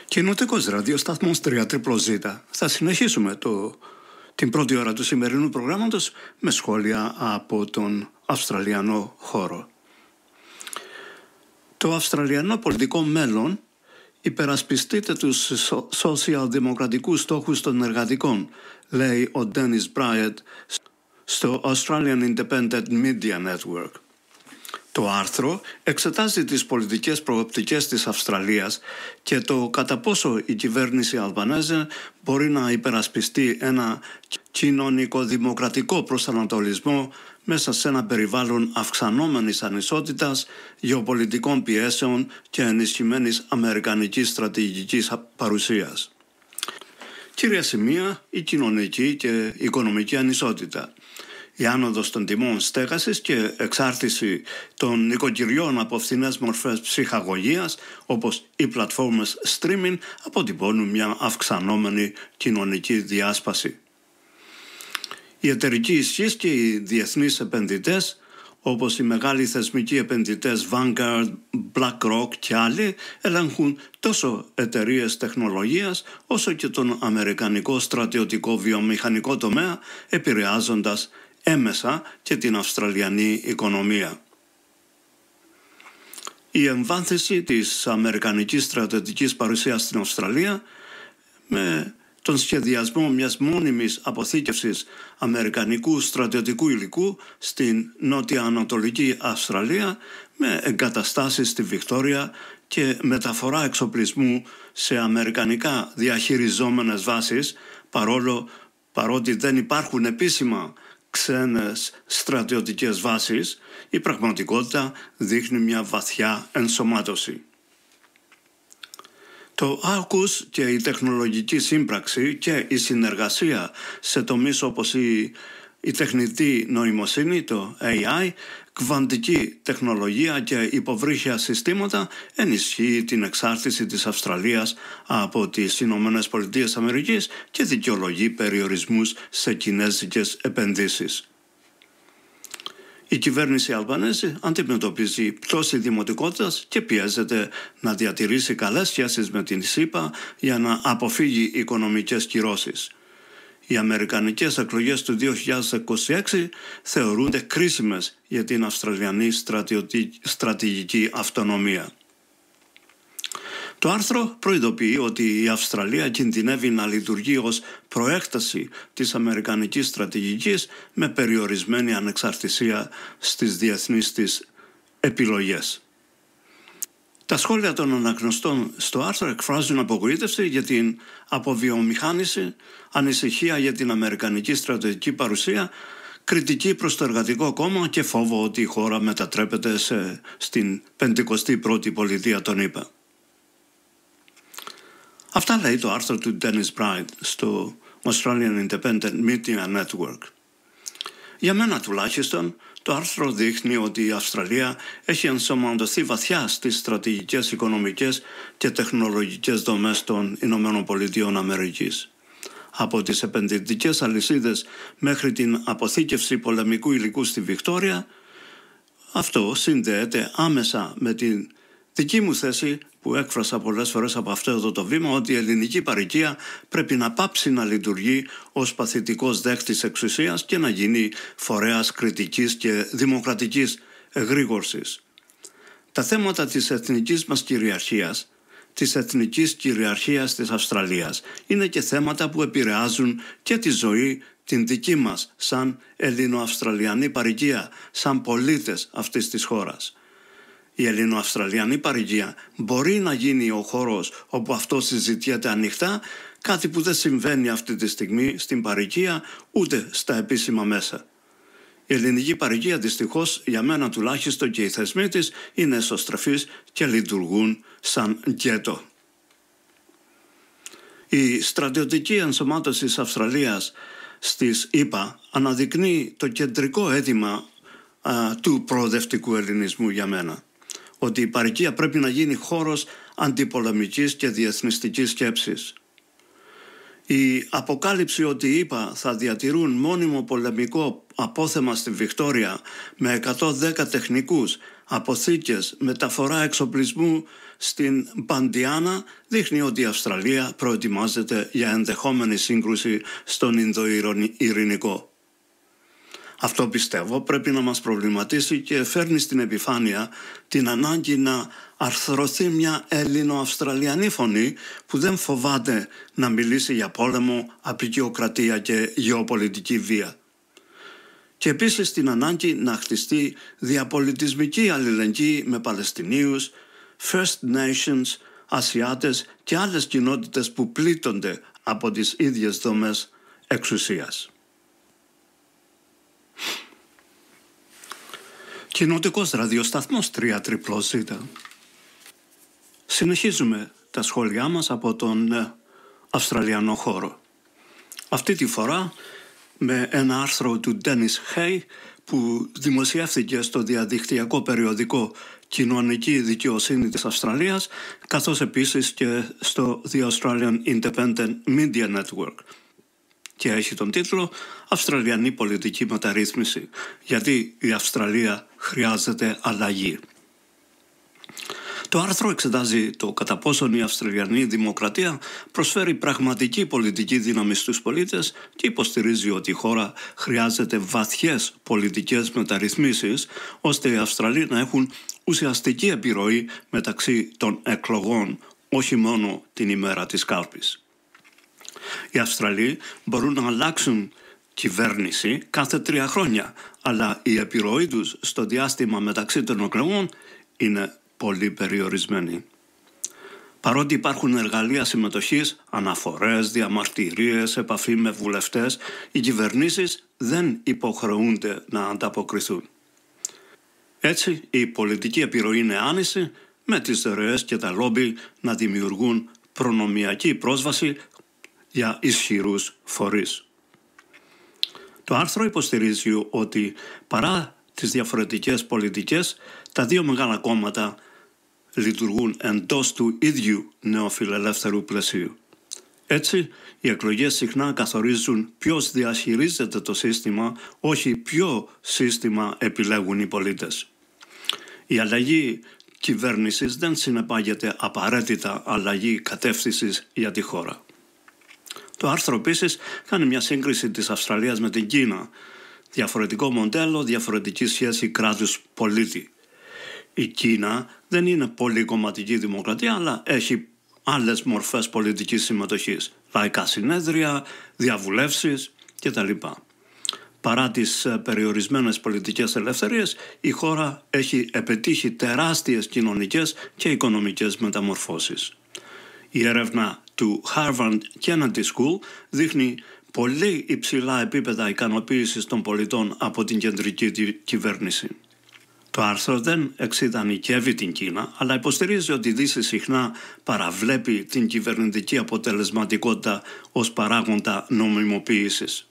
Κοινοτικός ραδιοσταθμός 3ZZZ. Θα συνεχίσουμε την πρώτη ώρα του σημερινού προγράμματος με σχόλια από τον Αυστραλιανό χώρο. Το Αυστραλιανό πολιτικό μέλλον υπερασπιστείται τους σοσιαλδημοκρατικούς στόχους των εργατικών, λέει ο Ντένις Μπράιετ στο Australian Independent Media Network. Το άρθρο εξετάζει τις πολιτικές προοπτικές της Αυστραλίας και το κατά πόσο η κυβέρνηση Αλμπανέζε μπορεί να υπερασπιστεί ένα κοινωνικο-δημοκρατικό προσανατολισμό μέσα σε ένα περιβάλλον αυξανόμενης ανισότητας, γεωπολιτικών πιέσεων και ενισχυμένης αμερικανικής στρατηγικής παρουσίας. Κύρια σημεία, η κοινωνική και οικονομική ανισότητα. Η άνοδος των τιμών στέγασης και εξάρτηση των νοικοκυριών από φθηνές μορφές ψυχαγωγίας, όπως οι πλατφόρμες streaming, αποτυπώνουν μια αυξανόμενη κοινωνική διάσπαση. Η εταιρική ισχύς και οι διεθνείς επενδυτές, όπως οι μεγάλοι θεσμικοί επενδυτές Vanguard, BlackRock και άλλοι, ελέγχουν τόσο εταιρείες τεχνολογίας όσο και τον αμερικανικό στρατιωτικό βιομηχανικό τομέα, επηρεάζοντας έμεσα και την Αυστραλιανή οικονομία. Η εμβάθυνση της αμερικανικής στρατιωτικής παρουσίας στην Αυστραλία με τον σχεδιασμό μιας μόνιμης αποθήκευσης αμερικανικού στρατιωτικού υλικού στην νότια-ανατολική Αυστραλία με εγκαταστάσεις στη Βικτόρια και μεταφορά εξοπλισμού σε αμερικανικά διαχειριζόμενες βάσεις, παρότι δεν υπάρχουν επίσημα ξένες στρατιωτικές βάσεις, η πραγματικότητα δείχνει μια βαθιά ενσωμάτωση. Το AUKUS και η τεχνολογική σύμπραξη και η συνεργασία σε τομείς όπως η τεχνητή νοημοσύνη, το AI, κβαντική τεχνολογία και υποβρύχια συστήματα ενισχύει την εξάρτηση της Αυστραλίας από τις Ηνωμένες Πολιτείες Αμερικής και δικαιολογεί περιορισμούς σε κινέζικες επενδύσεις. Η κυβέρνηση Αλμπανέζη αντιμετωπίζει πτώση δημοτικότητας και πιέζεται να διατηρήσει καλές σχέσεις με την ΣΥΠΑ για να αποφύγει οικονομικές κυρώσεις. Οι αμερικανικές εκλογές του 2026 θεωρούνται κρίσιμες για την Αυστραλιανή στρατηγική αυτονομία. Το άρθρο προειδοποιεί ότι η Αυστραλία κινδυνεύει να λειτουργεί ως προέκταση της αμερικανικής στρατηγικής με περιορισμένη ανεξαρτησία στις διεθνείς της επιλογές. Τα σχόλια των αναγνωστών στο άρθρο εκφράζουν απογοήτευση για την αποβιομηχάνηση, ανησυχία για την αμερικανική στρατιωτική παρουσία, κριτική προς το Εργατικό Κόμμα και φόβο ότι η χώρα μετατρέπεται στην 51η πολιτεία των ΗΠΑ. Αυτά λέει το άρθρο του Dennis Bright στο Australian Independent Media Network. Για μένα τουλάχιστον, το άρθρο δείχνει ότι η Αυστραλία έχει ενσωματωθεί βαθιά στις στρατηγικές, οικονομικές και τεχνολογικές δομές των Ηνωμένων Πολιτειών Αμερικής. Από τις επενδυτικές αλυσίδες μέχρι την αποθήκευση πολεμικού υλικού στη Βικτόρια, αυτό συνδέεται άμεσα με την δική μου θέση που έκφρασα πολλές φορές από αυτό εδώ το βήμα, ότι η ελληνική παροικία πρέπει να πάψει να λειτουργεί ως παθητικός δέχτης εξουσίας και να γίνει φορέας κριτικής και δημοκρατικής εγρήγορσης. Τα θέματα της εθνικής μας κυριαρχίας, της εθνικής κυριαρχίας της Αυστραλίας, είναι και θέματα που επηρεάζουν και τη ζωή την δική μας σαν Ελληνοαυστραλιανή παροικία, σαν πολίτες αυτής της χώρας. Η Ελληνοαυστραλιανή παροικία μπορεί να γίνει ο χώρος όπου αυτό συζητιέται ανοιχτά, κάτι που δεν συμβαίνει αυτή τη στιγμή στην παροικία ούτε στα επίσημα μέσα. Η ελληνική παροικία δυστυχώς, για μένα τουλάχιστον και οι θεσμοί της, είναι εσωστρεφείς και λειτουργούν σαν γκέτο. Η στρατιωτική ενσωμάτωση της Αυστραλίας στις ΗΠΑ αναδεικνύει το κεντρικό αίτημα του προοδευτικού ελληνισμού για μένα. Ότι η παροικία πρέπει να γίνει χώρος αντιπολεμικής και διεθνιστικής σκέψης. Η αποκάλυψη ότι οι ΗΠΑ θα διατηρούν μόνιμο πολεμικό απόθεμα στη Βικτόρια με 110 τεχνικούς, αποθήκες, μεταφορά εξοπλισμού στην Παντιάνα δείχνει ότι η Αυστραλία προετοιμάζεται για ενδεχόμενη σύγκρουση στον Ινδοειρηνικό. Αυτό πιστεύω πρέπει να μας προβληματίσει και φέρνει στην επιφάνεια την ανάγκη να αρθρωθεί μια Έλληνο-Αυστραλιανή φωνή που δεν φοβάται να μιλήσει για πόλεμο, απεικιοκρατία και γεωπολιτική βία. Και επίσης την ανάγκη να χτιστεί διαπολιτισμική αλληλεγγύη με Παλαιστινίους, First Nations, Ασιάτες και άλλες κοινότητες που πλήττονται από τις ίδιες δομές εξουσίας. Κοινοτικός ραδιοσταθμός 3ZZZ. Συνεχίζουμε τα σχόλιά μας από τον Αυστραλιανό χώρο. Αυτή τη φορά με ένα άρθρο του Dennis Hay που δημοσιεύθηκε στο διαδικτυακό περιοδικό Κοινωνική Δικαιοσύνη της Αυστραλίας, καθώς επίσης και στο The Australian Independent Media Network. Και έχει τον τίτλο «Αυστραλιανή πολιτική μεταρρύθμιση. Γιατί η Αυστραλία χρειάζεται αλλαγή». Το άρθρο εξετάζει το κατά πόσον η Αυστραλιανή Δημοκρατία προσφέρει πραγματική πολιτική δύναμη στους πολίτες και υποστηρίζει ότι η χώρα χρειάζεται βαθιές πολιτικές μεταρρυθμίσεις ώστε οι Αυστραλοί να έχουν ουσιαστική επιρροή μεταξύ των εκλογών, όχι μόνο την ημέρα της κάλπης. Οι Αυστραλοί μπορούν να αλλάξουν κυβέρνηση κάθε 3 χρόνια, αλλά η επιρροή τους στο διάστημα μεταξύ των εκλογών είναι πολύ περιορισμένη. Παρότι υπάρχουν εργαλεία συμμετοχής, αναφορές, διαμαρτυρίες, επαφή με βουλευτές, οι κυβερνήσεις δεν υποχρεούνται να ανταποκριθούν. Έτσι, η πολιτική επιρροή είναι άνηση, με τις δωρεές και τα λόμπι να δημιουργούν προνομιακή πρόσβαση για ισχυρούς φορείς. Το άρθρο υποστηρίζει ότι παρά τις διαφορετικές πολιτικές, τα δύο μεγάλα κόμματα λειτουργούν εντός του ίδιου νεοφιλελεύθερου πλαισίου. Έτσι, οι εκλογές συχνά καθορίζουν ποιος διαχειρίζεται το σύστημα, όχι ποιο σύστημα επιλέγουν οι πολίτες. Η αλλαγή κυβέρνησης δεν συνεπάγεται απαραίτητα αλλαγή κατεύθυνσης για τη χώρα. Το άρθρο επίσης κάνει μια σύγκριση της Αυστραλίας με την Κίνα. Διαφορετικό μοντέλο, διαφορετική σχέση κράτους-πολίτη. Η Κίνα δεν είναι πολυκομματική δημοκρατία, αλλά έχει άλλες μορφές πολιτικής συμμετοχής. Λαϊκά συνέδρια, διαβουλεύσεις κτλ. Παρά τις περιορισμένες πολιτικές ελευθερίες, η χώρα έχει επιτύχει τεράστιες κοινωνικές και οικονομικές μεταμορφώσεις. Η έρευνα του Harvard Kennedy School δείχνει πολύ υψηλά επίπεδα ικανοποίησης των πολιτών από την κεντρική κυβέρνηση. Το άρθρο δεν εξειδανικεύει την Κίνα, αλλά υποστηρίζει ότι η Δύση συχνά παραβλέπει την κυβερνητική αποτελεσματικότητα ως παράγοντα νομιμοποίησης.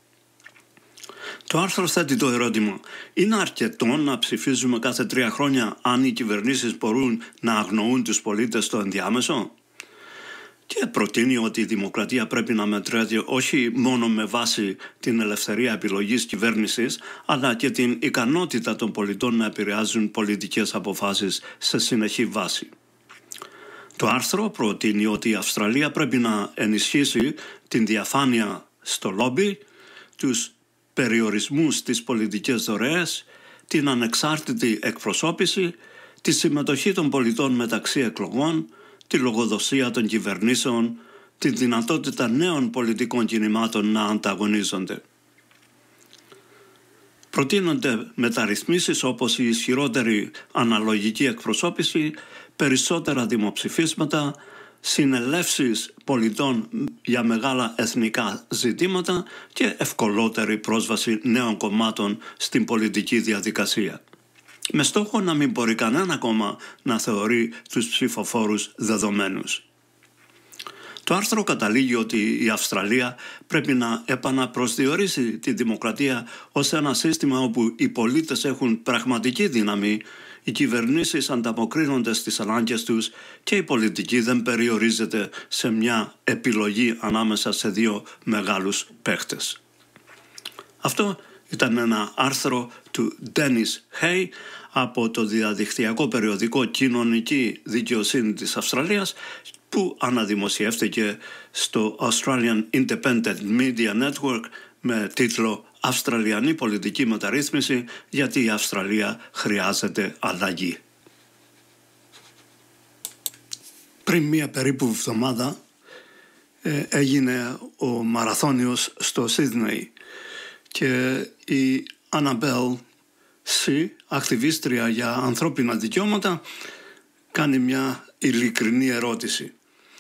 Το άρθρο θέτει το ερώτημα: είναι αρκετό να ψηφίζουμε κάθε 3 χρόνια αν οι κυβερνήσεις μπορούν να αγνοούν τους πολίτες στο ενδιάμεσο? Και προτείνει ότι η δημοκρατία πρέπει να μετρέται όχι μόνο με βάση την ελευθερία επιλογής κυβέρνησης, αλλά και την ικανότητα των πολιτών να επηρεάζουν πολιτικές αποφάσεις σε συνεχή βάση. Το άρθρο προτείνει ότι η Αυστραλία πρέπει να ενισχύσει την διαφάνεια στο λόμπι, τους περιορισμούς στις πολιτικές δωρεές, την ανεξάρτητη εκπροσώπηση, τη συμμετοχή των πολιτών μεταξύ εκλογών, τη λογοδοσία των κυβερνήσεων, τη δυνατότητα νέων πολιτικών κινημάτων να ανταγωνίζονται. Προτείνονται μεταρρυθμίσεις όπως η ισχυρότερη αναλογική εκπροσώπηση, περισσότερα δημοψηφίσματα, συνελεύσεις πολιτών για μεγάλα εθνικά ζητήματα και ευκολότερη πρόσβαση νέων κομμάτων στην πολιτική διαδικασία. Με στόχο να μην μπορεί κανένα κόμμα να θεωρεί τους ψηφοφόρους δεδομένους. Το άρθρο καταλήγει ότι η Αυστραλία πρέπει να επαναπροσδιορίσει τη δημοκρατία ως ένα σύστημα όπου οι πολίτες έχουν πραγματική δύναμη, οι κυβερνήσεις ανταποκρίνονται στις ανάγκες τους και η πολιτική δεν περιορίζεται σε μια επιλογή ανάμεσα σε 2 μεγάλους παίχτες. Αυτό ήταν ένα άρθρο του Dennis Hay από το διαδικτυακό περιοδικό Κοινωνική Δικαιοσύνη της Αυστραλίας, που αναδημοσιεύτηκε στο Australian Independent Media Network με τίτλο «Αυστραλιανή πολιτική μεταρρύθμιση, γιατί η Αυστραλία χρειάζεται αλλαγή». Πριν μία περίπου εβδομάδα έγινε ο μαραθώνιος στο Σίδνεϊ και η Annabel C, ακτιβίστρια για ανθρώπινα δικαιώματα, κάνει μια ειλικρινή ερώτηση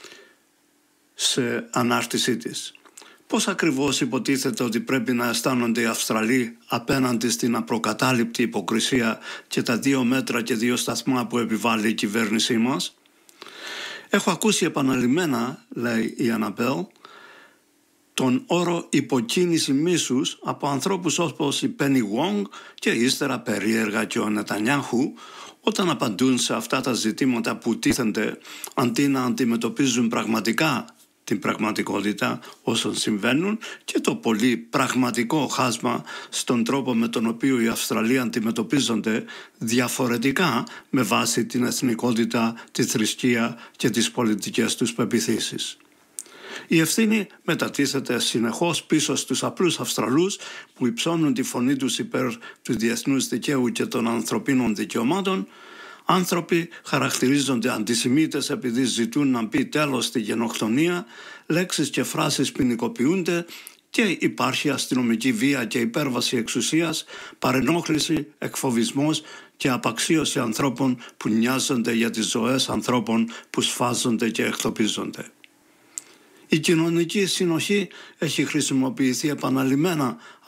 σε ανάρτησή της. Πώς ακριβώς υποτίθεται ότι πρέπει να αισθάνονται οι Αυστραλοί απέναντι στην απροκατάληπτη υποκρισία και τα 2 μέτρα και 2 σταθμά που επιβάλλει η κυβέρνησή μας? Έχω ακούσει επαναλημμένα, λέει η Annabel, τον όρο υποκίνηση μίσους από ανθρώπους όπως η Penny Wong και ύστερα περίεργα και ο Νετανιάχου, όταν απαντούν σε αυτά τα ζητήματα που τίθενται, αντί να αντιμετωπίζουν πραγματικά την πραγματικότητα όσων συμβαίνουν και το πολύ πραγματικό χάσμα στον τρόπο με τον οποίο οι Αυστραλοί αντιμετωπίζονται διαφορετικά με βάση την εθνικότητα, τη θρησκεία και τις πολιτικές τους πεποιθήσεις. Η ευθύνη μετατίθεται συνεχώς πίσω στους απλούς Αυστραλούς που υψώνουν τη φωνή τους υπέρ του διεθνούς δικαίου και των ανθρωπίνων δικαιωμάτων. Άνθρωποι χαρακτηρίζονται αντισημίτες επειδή ζητούν να μπει τέλος στη γενοκτονία, λέξεις και φράσεις ποινικοποιούνται και υπάρχει αστυνομική βία και υπέρβαση εξουσίας, παρενόχληση, εκφοβισμός και απαξίωση ανθρώπων που νοιάζονται για τις ζωές ανθρώπων που σφάζονται και εκτοπίζονται. Η κοινωνική συνοχή έχει χρησιμοποιηθεί επαναλημμένα